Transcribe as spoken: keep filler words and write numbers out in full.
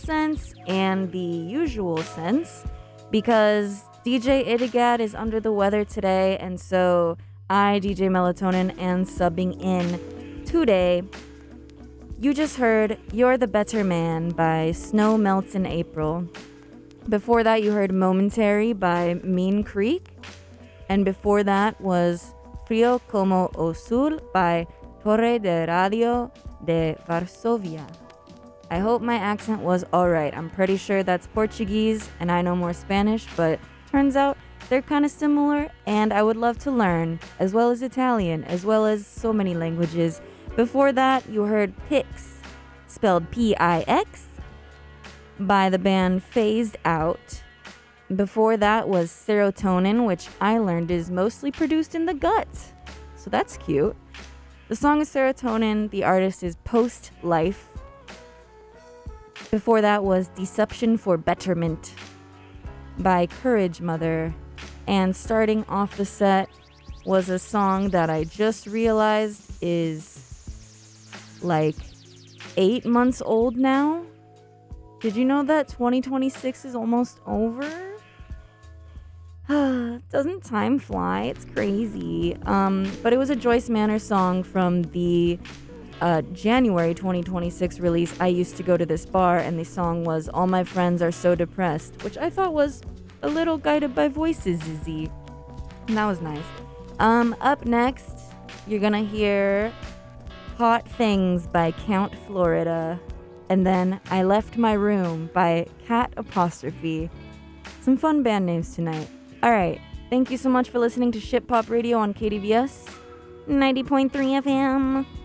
sense and the usual sense because D J Idigad is under the weather today, and so I, D J Melatonin, am subbing in today. You just heard You're the Better Man by Snow Melts in April. Before that, you heard Momentary by Mean Creek. And before that was Frio como o Sul by Torre de Radio de Varsovia. I hope my accent was alright. I'm pretty sure that's Portuguese and I know more Spanish, but turns out they're kind of similar and I would love to learn, as well as Italian, as well as so many languages. Before that, you heard Pix, spelled P I X, by the band Phased Out. Before that was Serotonin, which I learned is mostly produced in the gut. So that's cute. The song is Serotonin, the artist is Post Life. Before that was Deception for Betterment by Courage Mother. And starting off the set was a song that I just realized is like eight months old now. Did you know that twenty twenty-six is almost over? Doesn't time fly? It's crazy. Um, but it was a Joyce Manor song from the uh, January twenty twenty-six release. I used to go to this bar, and the song was All My Friends Are So Depressed, which I thought was a little guided by voices, Izzy. And that was nice. Um, up next, you're gonna hear Hot Things by Count Florida. And then I Left My Room by Cat Apostrophe. Some fun band names tonight. Alright, thank you so much for listening to Ship Pop Radio on K D V S ninety point three F M.